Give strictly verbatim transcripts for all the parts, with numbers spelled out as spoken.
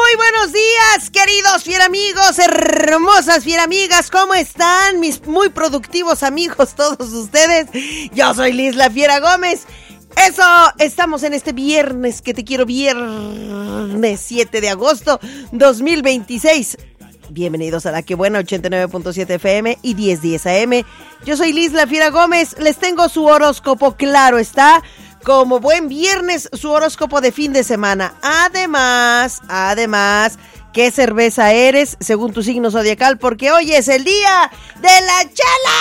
Muy buenos días, queridos fieramigos, hermosas fieramigas, ¿cómo están? Mis muy productivos amigos, todos ustedes. Yo soy Liz La Fiera Gómez. Eso, estamos en este viernes, que te quiero, viernes siete de agosto dos mil veintiséis. Bienvenidos a La Que Buena, ochenta y nueve punto siete F M y diez diez A M. Yo soy Liz La Fiera Gómez, les tengo su horóscopo, claro está. Como buen viernes, su horóscopo de fin de semana. Además, además, ¿qué cerveza eres según tu signo zodiacal? Porque hoy es el día de la chela.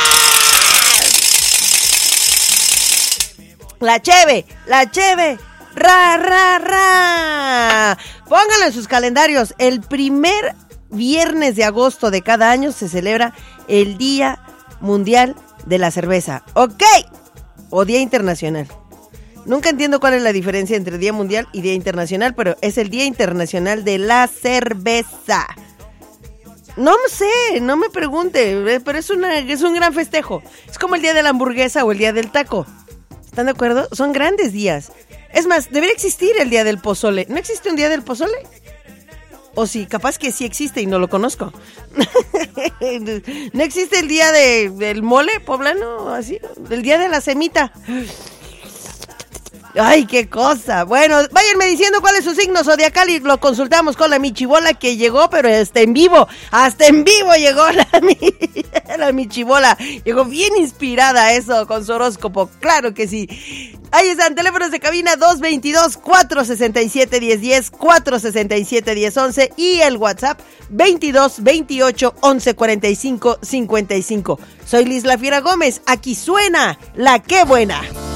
La cheve, la cheve, ra, ra, ra. Pónganlo en sus calendarios. El primer viernes de agosto de cada año se celebra el Día Mundial de la Cerveza. ¿Ok? O Día Internacional. Nunca entiendo cuál es la diferencia entre Día Mundial y Día Internacional, pero es el Día Internacional de la Cerveza. No sé, no me pregunte, pero es, una, es un gran festejo. Es como el Día de la Hamburguesa o el Día del Taco. ¿Están de acuerdo? Son grandes días. Es más, debería existir el Día del Pozole. ¿No existe un Día del Pozole? O sí, capaz que sí existe y no lo conozco. ¿No existe el Día de, del Mole poblano? Así, el Día de la Semita. ¡Ay, qué cosa! Bueno, váyanme diciendo cuál es su signo zodiacal y lo consultamos con la Michibola que llegó, pero hasta en vivo, hasta en vivo llegó la, la Michibola. Llegó bien inspirada eso con su horóscopo, claro que sí. Ahí están, teléfonos de cabina dos veintidós, cuatrocientos sesenta y siete, diez diez, cuatrocientos sesenta y siete, diez once y el WhatsApp veintidós, veintiocho, once, cuarenta y cinco, cincuenta y cinco. Soy Liz La Fiera Gómez, aquí suena La Que Buena.